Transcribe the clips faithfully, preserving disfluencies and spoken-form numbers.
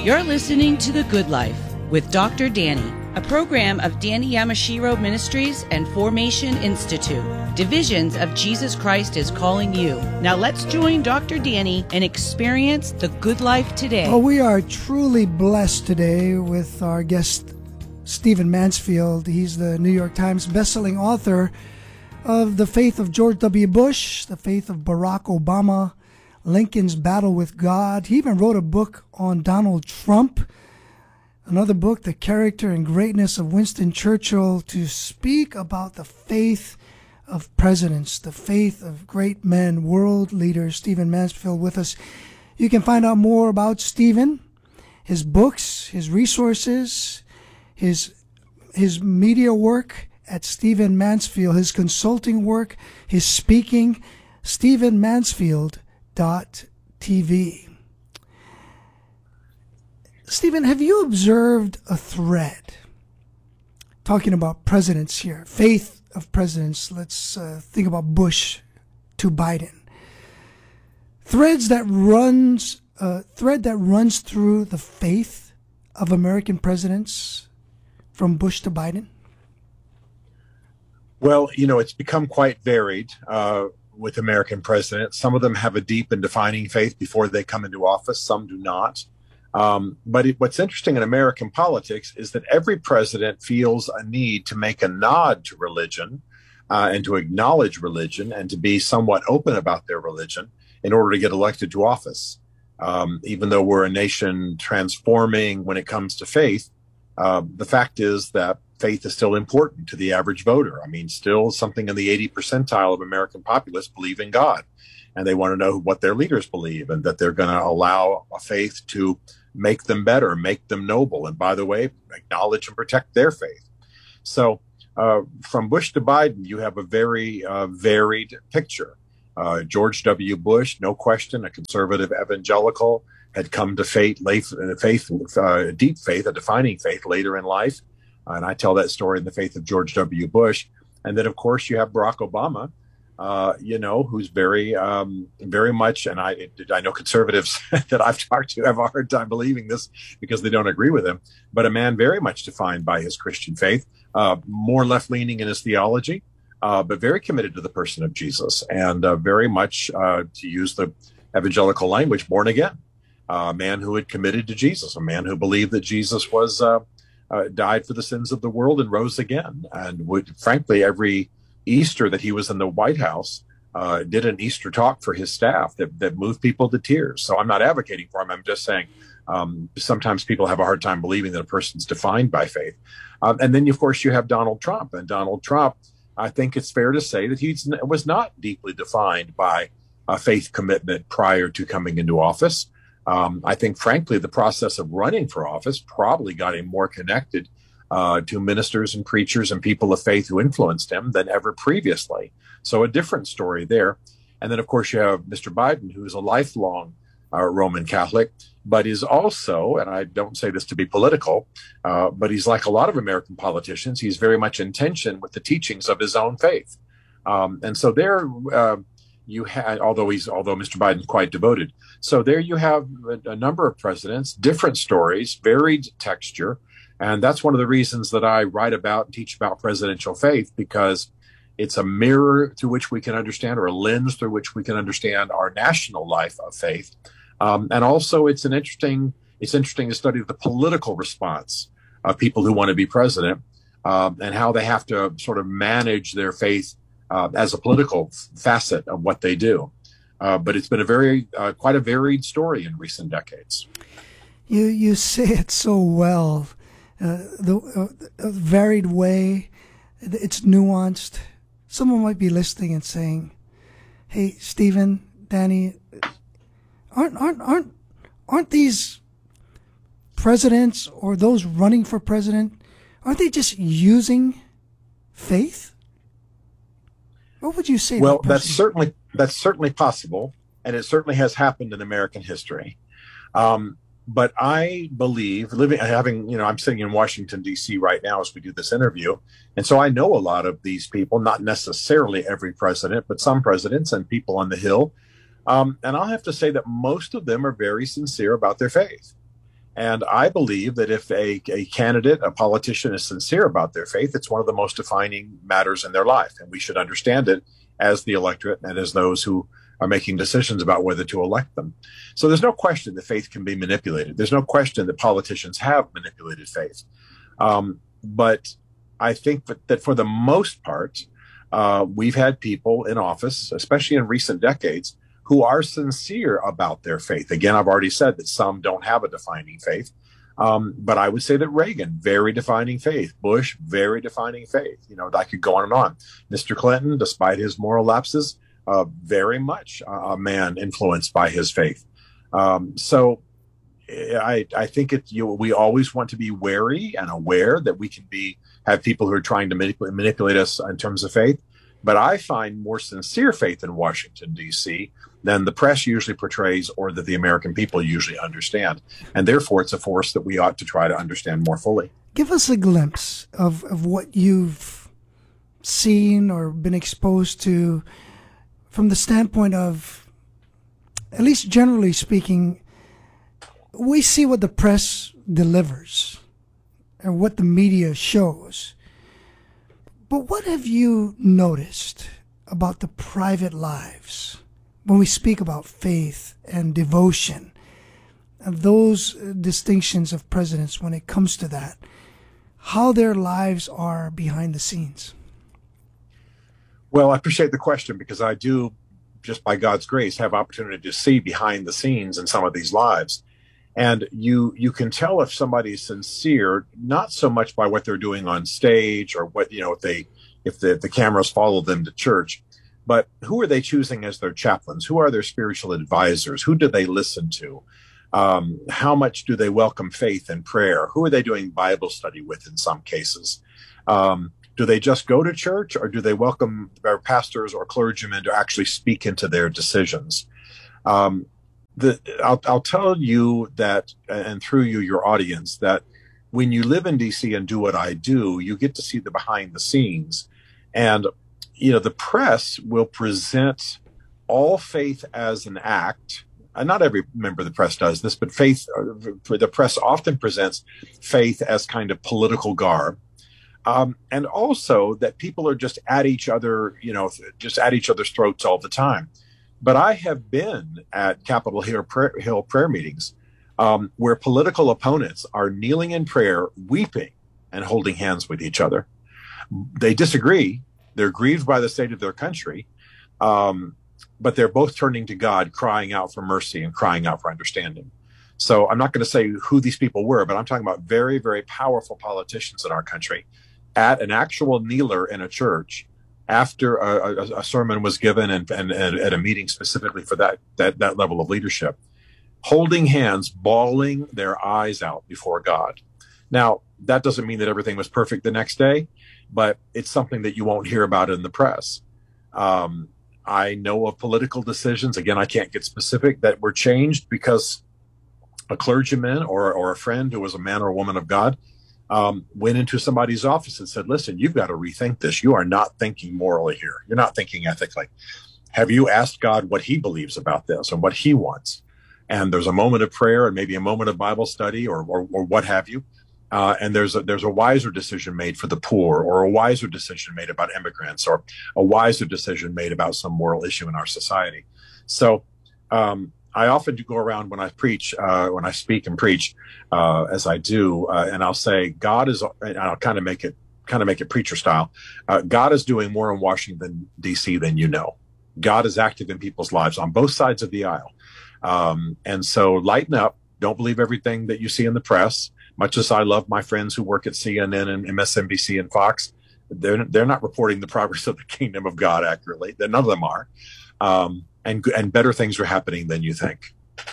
You're listening to The Good Life with Doctor Danny, a program of Danny Yamashiro Ministries and Formation Institute. Divisions of Jesus Christ is calling you. Now let's join Doctor Danny and experience the good life today. Well, we are truly blessed today with our guest, Stephen Mansfield. He's the New York Times bestselling author of The Faith of George W. Bush, The Faith of Barack Obama, Lincoln's Battle with God. He even wrote a book on Donald Trump. Another book, The Character and Greatness of Winston Churchill, to speak about the faith of presidents, the faith of great men, world leaders. Stephen Mansfield with us. You can find out more about Stephen, his books, his resources, his his media work at Stephen Mansfield, his consulting work, his speaking, stephen mansfield dot t v. Stephen, have you observed a thread talking about presidents here, faith of presidents? Let's uh, think about Bush to Biden. Threads that runs, uh, thread that runs through the faith of American presidents from Bush to Biden? Well, you know, it's become quite varied uh, with American presidents. Some of them have a deep and defining faith before they come into office. Some do not. Um, but it, what's interesting in American politics is that every president feels a need to make a nod to religion uh, and to acknowledge religion and to be somewhat open about their religion in order to get elected to office. Um, even though we're a nation transforming when it comes to faith, uh, the fact is that faith is still important to the average voter. I mean, still something in the eighty percentile of American populace believe in God, and they want to know what their leaders believe and that they're going to allow a faith to make them better, make them noble, and by the way, acknowledge and protect their faith. So uh, from Bush to Biden, you have a very uh, varied picture. Uh, George W. Bush, no question, a conservative evangelical, had come to faith, faith uh, deep faith, a defining faith later in life. And I tell that story in The Faith of George W. Bush. And then, of course, you have Barack Obama, uh, you know, who's very, um, very much, and I, I know conservatives that I've talked to have a hard time believing this because they don't agree with him, but a man very much defined by his Christian faith, uh, more left-leaning in his theology, uh, but very committed to the person of Jesus, and uh, very much, uh, to use the evangelical language, born again, uh, a man who had committed to Jesus, a man who believed that Jesus was uh, uh, died for the sins of the world and rose again, and would, frankly, every Easter that he was in the White House, uh, did an Easter talk for his staff that, that moved people to tears. So I'm not advocating for him. I'm just saying um, sometimes people have a hard time believing that a person's defined by faith. Um, and then, of course, you have Donald Trump. And Donald Trump, I think it's fair to say that he was not deeply defined by a faith commitment prior to coming into office. Um, I think, frankly, the process of running for office probably got him more connected Uh, to ministers and preachers and people of faith who influenced him than ever previously. So a different story there. And then, of course, you have Mister Biden, who is a lifelong uh, Roman Catholic, but is also, and I don't say this to be political, uh, but he's like a lot of American politicians. He's very much in tension with the teachings of his own faith. Um, and so there uh, you had, although he's, although Mister Biden's quite devoted. So there you have a, a number of presidents, different stories, varied texture. And that's one of the reasons that I write about and teach about presidential faith, because it's a mirror through which we can understand, or a lens through which we can understand our national life of faith. Um, and also it's an interesting, it's interesting to study the political response of people who want to be president, um, and how they have to sort of manage their faith uh, as a political facet of what they do. Uh, but it's been a very, uh, quite a varied story in recent decades. You, you say it so well. Uh, the uh, varied way, it's nuanced. Someone might be listening and saying, "Hey, Stephen, Danny, aren't aren't aren't aren't these presidents or those running for president, aren't they just using faith?" What would you say? Well, to that that's certainly that's certainly possible, and it certainly has happened in American history. Um, But I believe, living, having, you know, I'm sitting in Washington, D C right now as we do this interview. And so I know a lot of these people, not necessarily every president, but some presidents and people on the Hill. Um, and I'll have to say that most of them are very sincere about their faith. And I believe that if a, a candidate, a politician is sincere about their faith, it's one of the most defining matters in their life. And we should understand it as the electorate and as those who are making decisions about whether to elect them. So there's no question that faith can be manipulated. There's no question that politicians have manipulated faith. Um, but I think that, that for the most part, uh, we've had people in office, especially in recent decades, who are sincere about their faith. Again, I've already said that some don't have a defining faith. Um, but I would say that Reagan, very defining faith. Bush, very defining faith. You know, I could go on and on. Mister Clinton, despite his moral lapses, uh, very much a man influenced by his faith. Um, so I, I think it, you, we always want to be wary and aware that we can be have people who are trying to manip- manipulate us in terms of faith. But I find more sincere faith in Washington, D C than the press usually portrays or that the American people usually understand. And therefore, it's a force that we ought to try to understand more fully. Give us a glimpse of, of what you've seen or been exposed to from the standpoint of, at least generally speaking, we see what the press delivers and what the media shows. But what have you noticed about the private lives when we speak about faith and devotion and those distinctions of presidents when it comes to that, how their lives are behind the scenes? Well, I appreciate the question because I do, just by God's grace, have opportunity to see behind the scenes in some of these lives. And you you can tell if somebody's sincere, not so much by what they're doing on stage or what, you know, if they if the, the cameras follow them to church, but who are they choosing as their chaplains? Who are their spiritual advisors? Who do they listen to? Um, how much do they welcome faith and prayer? Who are they doing Bible study with in some cases? Um, do they just go to church, or do they welcome their pastors or clergymen to actually speak into their decisions? Um, The, I'll, I'll tell you that, and through you, your audience, that when you live in D C and do what I do, you get to see the behind the scenes. And, you know, the press will present all faith as an act. And not every member of the press does this, but faith, the press often presents faith as kind of political garb. Um, and also that people are just at each other, you know, just at each other's throats all the time. But I have been at Capitol Hill prayer, Hill prayer meetings um, where political opponents are kneeling in prayer, weeping, and holding hands with each other. They disagree. They're grieved by the state of their country, um, but they're both turning to God, crying out for mercy and crying out for understanding. So I'm not going to say who these people were, but I'm talking about very, very powerful politicians in our country at an actual kneeler in a church after a, a, a sermon was given and, and, and at a meeting specifically for that, that, that level of leadership, holding hands, bawling their eyes out before God. Now, that doesn't mean that everything was perfect the next day, but it's something that you won't hear about in the press. Um, I know of political decisions, again, I can't get specific, that were changed because a clergyman or, or a friend who was a man or a woman of God Um, went into somebody's office and said, listen, you've got to rethink this. You are not thinking morally here. You're not thinking ethically. Have you asked God what he believes about this and what he wants? And there's a moment of prayer and maybe a moment of Bible study or, or, or what have you. Uh, and there's a, there's a wiser decision made for the poor, or a wiser decision made about immigrants, or a wiser decision made about some moral issue in our society. So, um, I often do go around when I preach, uh, when I speak and preach, uh, as I do, uh, and I'll say, God is, and I'll kind of make it, kind of make it preacher style. Uh, God is doing more in Washington, D C than you know. God is active in people's lives on both sides of the aisle. Um, and so lighten up. Don't believe everything that you see in the press. Much as I love my friends who work at C N N and M S N B C and Fox, they're, they're not reporting the progress of the kingdom of God accurately. None of them are. Um, And, and better things are happening than you think.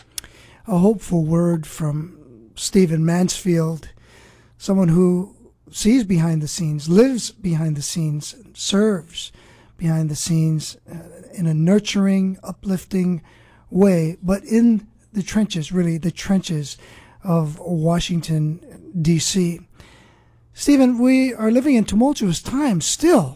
A hopeful word from Stephen Mansfield, someone who sees behind the scenes, lives behind the scenes, serves behind the scenes uh, in a nurturing, uplifting way, but in the trenches, really the trenches of Washington, D C. Stephen, we are living in tumultuous times still.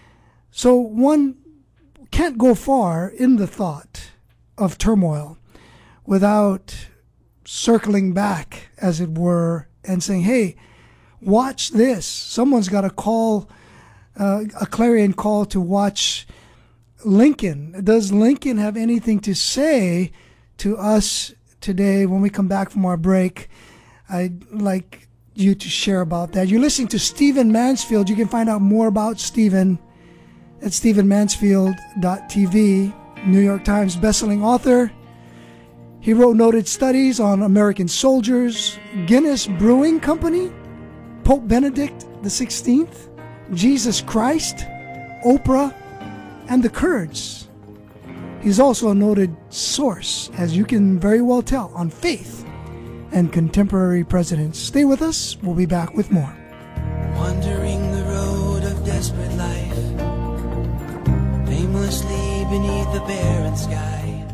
So one can't go far in the thought of turmoil without circling back, as it were, and saying, hey, watch this. Someone's got a call, uh, a clarion call to watch Lincoln. Does Lincoln have anything to say to us today when we come back from our break? I'd like you to share about that. You're listening to Stephen Mansfield. You can find out more about Stephen at stephen mansfield dot t v. New York Times bestselling author. He wrote noted studies on American soldiers, Guinness Brewing Company, Pope Benedict the sixteenth, Jesus Christ, Oprah, and the Kurds. He's also a noted source, as you can very well tell, on faith and contemporary presidents. Stay with us. We'll be back with more. Wandering the road of desperate life, aimlessly beneath the barren sky.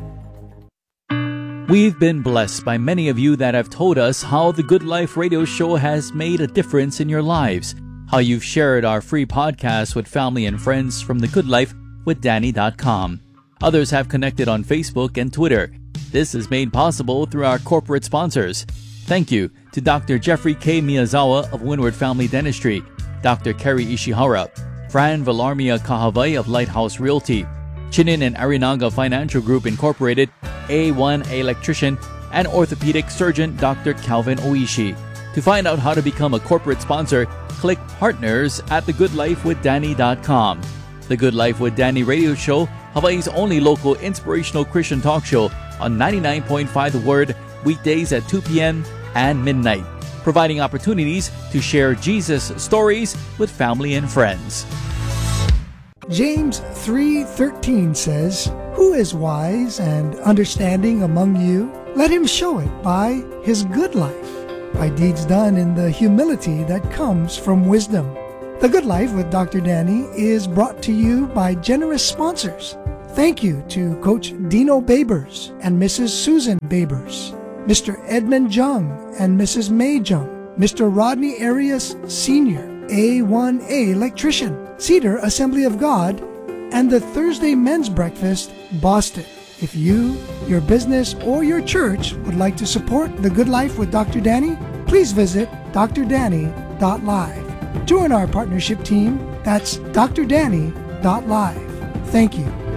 We've been blessed by many of you that have told us how the Good Life radio show has made a difference in your lives, how you've shared our free podcast with family and friends from the good life with danny dot com. Others have connected on Facebook and Twitter. This is made possible through our corporate sponsors. Thank you to Doctor Jeffrey K. Miyazawa of Windward Family Dentistry, Doctor Kerry Ishihara, Fran Villarmia Kahavai of Lighthouse Realty, Chinin and Arinaga Financial Group Incorporated, A one Electrician, and orthopedic surgeon Doctor Calvin Oishi. To find out how to become a corporate sponsor, click Partners at the good life with danny dot com. The Good Life with Danny radio show, Hawaii's only local inspirational Christian talk show on ninety-nine point five The Word, weekdays at two p.m. and midnight, providing opportunities to share Jesus stories with family and friends. James three thirteen says, "Who is wise and understanding among you? Let him show it by his good life, by deeds done in the humility that comes from wisdom." The Good Life with Doctor Danny is brought to you by generous sponsors. Thank you to Coach Dino Babers and Missus Susan Babers, Mister Edmund Jung and Missus May Jung, Mister Rodney Arias Senior, A one A Electrician, Cedar Assembly of God, and the Thursday Men's Breakfast, Boston. If you, your business, or your church would like to support The Good Life with Doctor Danny, please visit d r danny dot live. Join our partnership team. That's d r danny dot live. Thank you.